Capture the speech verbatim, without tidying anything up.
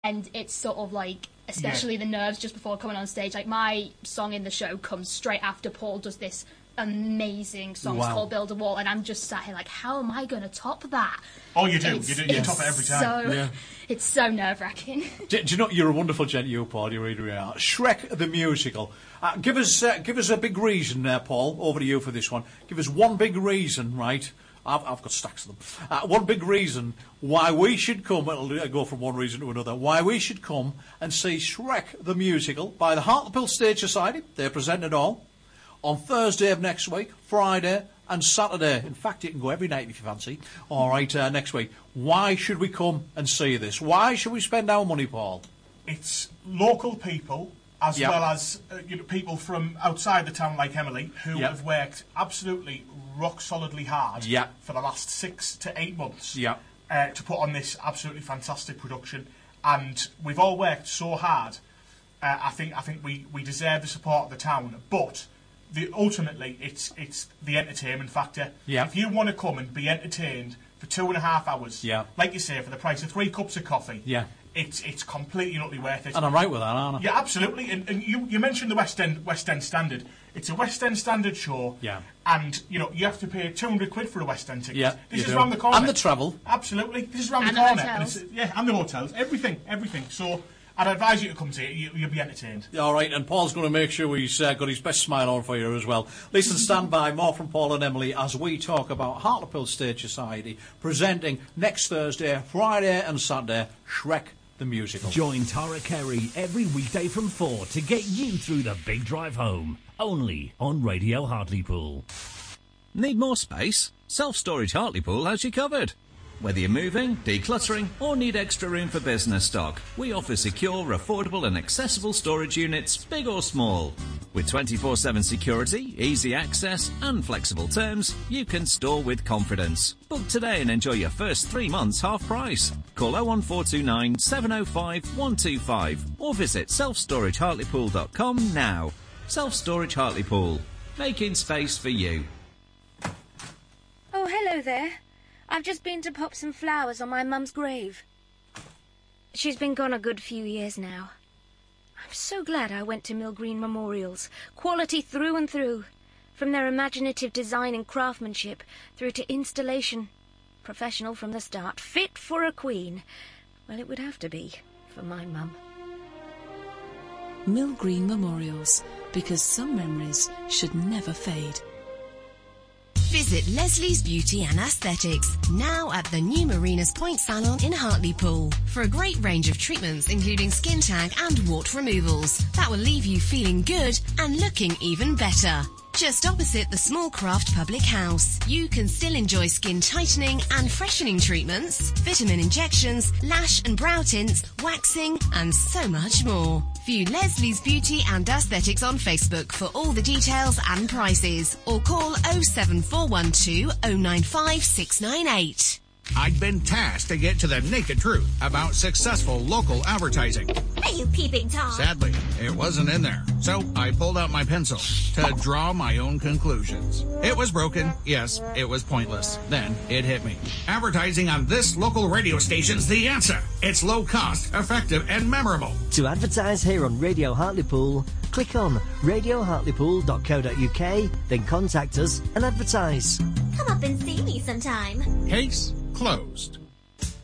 And it's sort of like, especially yeah. the nerves just before coming on stage. Like, my song in the show comes straight after Paul does this amazing song wow. called Build a Wall, and I'm just sat here like, how am I going to top that? Oh, you do. It's, you do. You top it every time. So, yeah. It's so nerve-wracking. do, do you know, you're a wonderful gent, you, Paul. You really, really are. Shrek the musical. Uh, give us uh, give us a big reason, uh, Paul. Over to you for this one. Give us one big reason, right? I've, I've got stacks of them. Uh, one big reason why we should come, it'll go from one reason to another, why we should come and see Shrek the musical by the Hartlepool Stage Society. They're presenting it all on Thursday of next week, Friday and Saturday. In fact, you can go every night if you fancy. All right, uh, next week. Why should we come and see this? Why should we spend our money, Paul? It's local people, as yep. well as uh, you know, people from outside the town like Emily, who yep. have worked absolutely rock solidly hard yep. for the last six to eight months yep. uh, to put on this absolutely fantastic production. And we've all worked so hard. Uh, I think I think we, we deserve the support of the town, but the, ultimately it's it's the entertainment factor. Yep. If you want to come and be entertained for two and a half hours, yep. like you say, for the price of three cups of coffee, yeah. It's it's completely and utterly worth it. And I'm right with that, aren't I? Yeah, absolutely. And, and you, you mentioned the West End West End Standard. It's a West End Standard show. Yeah. And, you know, you have to pay two hundred quid for a West End ticket. Yeah, this is do. round the corner. And the travel. Absolutely. This is round and the corner. The hotels. And it's, yeah, and the hotels. Everything, everything. So I'd advise you to come to it. You, you'll be entertained. All right, and Paul's going to make sure he's uh, got his best smile on for you as well. Listen, stand by. More from Paul and Emily as we talk about Hartlepool Stage Society presenting next Thursday, Friday and Saturday, Shrek the musical. Join Tara Carey every weekday from four to get you through the big drive home. Only on Radio Hartlepool. Need more space? Self-Storage Hartlepool has you covered. Whether you're moving, decluttering, or need extra room for business stock, we offer secure, affordable and accessible storage units, big or small. With twenty-four seven security, easy access and flexible terms, you can store with confidence. Book today and enjoy your first three months half price. Call oh one four two nine, seven oh five, one two five or visit self storage hartlepool dot com now. Self-Storage Hartlepool, making space for you. Oh, hello there. I've just been to pop some flowers on my mum's grave. She's been gone a good few years now. I'm so glad I went to Mill Green Memorials. Quality through and through. From their imaginative design and craftsmanship through to installation. Professional from the start. Fit for a queen. Well, it would have to be for my mum. Mill Green Memorials, because some memories should never fade. Visit Leslie's Beauty and Aesthetics, now at the new Marinas Point Salon in Hartlepool, for a great range of treatments including skin tag and wart removals that will leave you feeling good and looking even better. Just opposite the Small Craft Public House, you can still enjoy skin tightening and freshening treatments, vitamin injections, lash and brow tints, waxing, and so much more. View Leslie's Beauty and Aesthetics on Facebook for all the details and prices, or call oh seven four one two oh nine five six nine eight. I'd been tasked to get to the naked truth about successful local advertising. Are you peeping Tom? Sadly, it wasn't in there. So I pulled out my pencil to draw my own conclusions. It was broken. Yes, it was pointless. Then it hit me. Advertising on this local radio station's the answer. It's low cost, effective, and memorable. To advertise here on Radio Hartlepool, click on radio hartlepool dot co dot uk, then contact us and advertise. Come up and see me sometime. Case closed.